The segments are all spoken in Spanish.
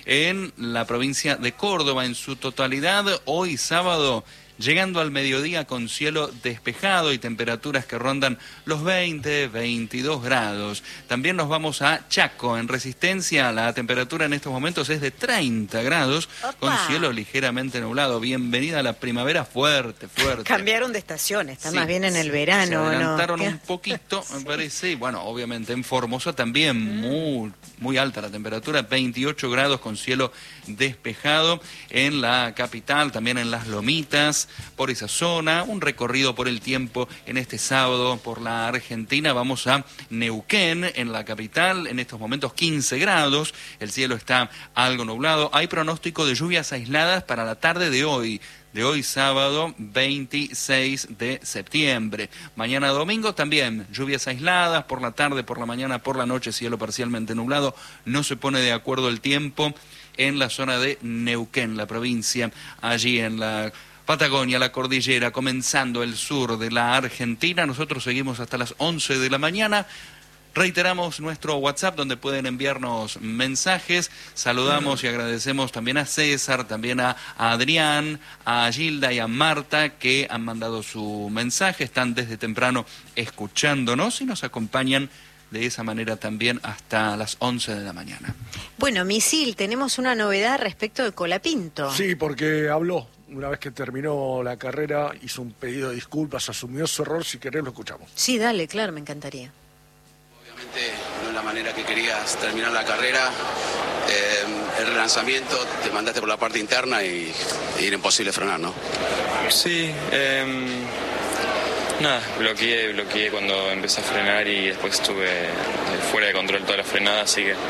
en la provincia de Córdoba en su totalidad. Hoy sábado, llegando al mediodía con cielo despejado y temperaturas que rondan los 20, 22 grados. También nos vamos a Chaco. En Resistencia, la temperatura en estos momentos es de 30 grados, ¡Opa! con cielo ligeramente nublado. Bienvenida a la primavera fuerte, fuerte. Cambiaron de estación, está Sí, más bien en el verano, se adelantaron ¿no? un poquito, me parece. Y bueno, obviamente en Formosa también muy alta la temperatura, 28 grados con cielo despejado. En la capital, también en Las Lomitas, por esa zona, un recorrido por el tiempo en este sábado por la Argentina. Vamos a Neuquén, en la capital, en estos momentos 15 grados, el cielo está algo nublado. Hay pronóstico de lluvias aisladas para la tarde de hoy sábado 26 de septiembre. Mañana domingo también lluvias aisladas por la tarde, por la mañana, por la noche, cielo parcialmente nublado. No se pone de acuerdo el tiempo en la zona de Neuquén, la provincia, allí en la Patagonia, la cordillera, comenzando el sur de la Argentina. Nosotros seguimos hasta las 11 de la mañana. Reiteramos nuestro WhatsApp donde pueden enviarnos mensajes. Saludamos y agradecemos también a César, también a Adrián, a Gilda y a Marta que han mandado su mensaje. Están desde temprano escuchándonos y nos acompañan de esa manera también hasta las 11 de la mañana. Bueno, Misil, tenemos una novedad respecto de Colapinto. Sí, porque habló. Una vez que terminó la carrera, hizo un pedido de disculpas, asumió su error. Si querés, lo escuchamos. Sí, dale, claro, me encantaría. Obviamente no es la manera que querías terminar la carrera. El relanzamiento te mandaste por la parte interna y era imposible frenar, ¿no? Sí, nada, bloqueé cuando empecé a frenar y después estuve fuera de control toda la frenada, así que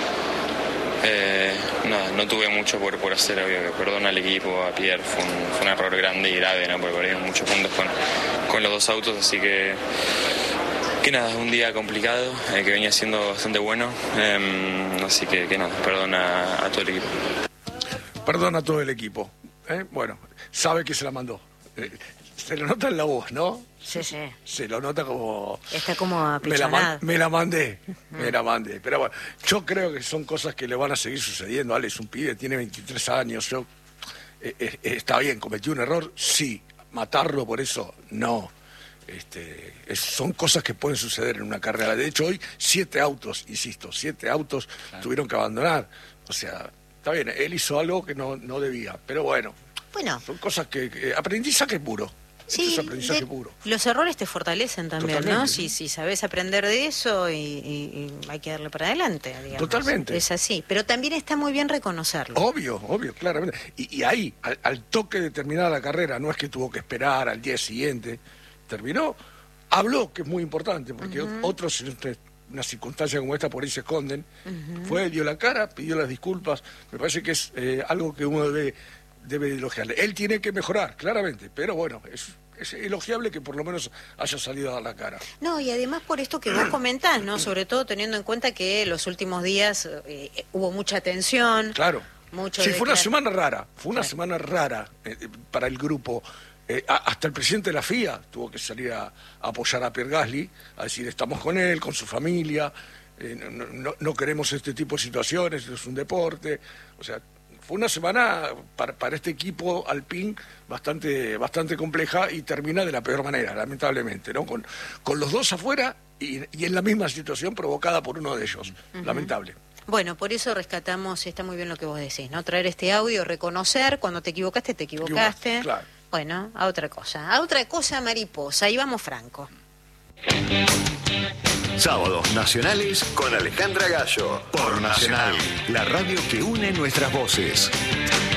nada, no tuve mucho por hacer, obvio. Perdón al equipo, a Pierre, fue un error grande y grave, ¿no? Porque perdimos muchos puntos con los dos autos, así que nada, un día complicado, que venía siendo bastante bueno, así que nada, perdón a todo el equipo. Perdón a todo el equipo. Bueno, sabe que se la mandó. Se lo nota en la voz, ¿no? Sí, sí. Se lo nota como... Está como me apichonado. la mandé. Pero bueno, yo creo que son cosas que le van a seguir sucediendo. Ale es un pibe, tiene 23 años. Está bien, cometió un error, sí. Matarlo por eso, no. Son cosas que pueden suceder en una carrera. De hecho, hoy 7 autos tuvieron que abandonar. O sea, está bien, él hizo algo que no debía. Pero bueno, son cosas que aprendizaje puro. Sí, Esto es aprendizaje puro. Los errores te fortalecen también, Totalmente. ¿no? Si sabes aprender de eso y hay que darle para adelante, digamos. Totalmente. Es así, pero también está muy bien reconocerlo. Obvio, claramente. Y ahí, al toque de terminar la carrera, no es que tuvo que esperar al día siguiente, terminó, habló, que es muy importante, porque otros en una circunstancia como esta por ahí se esconden. Fue, dio la cara, pidió las disculpas. Me parece que es algo que uno debe elogiarle. Él tiene que mejorar, claramente, pero bueno, es elogiable que por lo menos haya salido a dar la cara. No, y además por esto que vos comentás, ¿no? Sobre todo teniendo en cuenta que los últimos días hubo mucha tensión. Claro. Mucho Sí, fue una declaro- semana rara, semana rara para el grupo. Hasta el presidente de la FIA tuvo que salir a apoyar a Pierre Gasly, a decir estamos con él, con su familia, no queremos este tipo de situaciones, es un deporte. O sea, fue una semana para este equipo Alpine bastante compleja y termina de la peor manera, lamentablemente, ¿no? Con los dos afuera y en la misma situación provocada por uno de ellos, lamentable. Bueno, por eso rescatamos, está muy bien lo que vos decís, ¿no? Traer este audio, reconocer, cuando te equivocaste, Claro. Bueno, a otra cosa, mariposa, ahí vamos Franco. Sábados nacionales con Alejandra Gallo. Por Nacional, la radio que une nuestras voces.